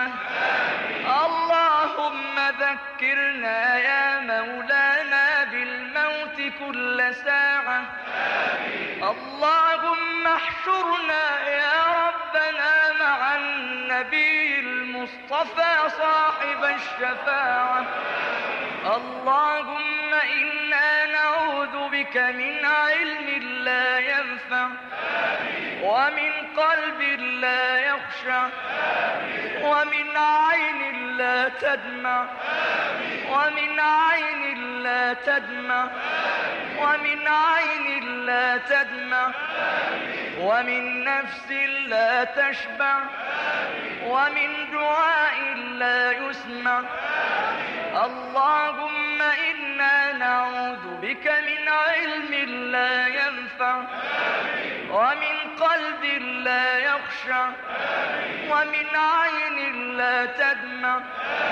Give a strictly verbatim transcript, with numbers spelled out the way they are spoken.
الساعة. اللهم ذكرنا يا مولانا بالموت كل ساعة. اللهم احشرنا يا ربنا مع النبي المصطفى صاحب الشفاعة. اللهم إنا نعوذ بك من علم لا ينفع ومن قلب لا يخشع ومن عين لا تدمع ومن عين لا تدمع ومن عين لا تدمع ومن نفس لا تشبع ومن دعاء لا يسمع. اللهم إنا نعوذ بك من علم لا ينفع ومن قلب لا يخشع ومن عين لا تدمع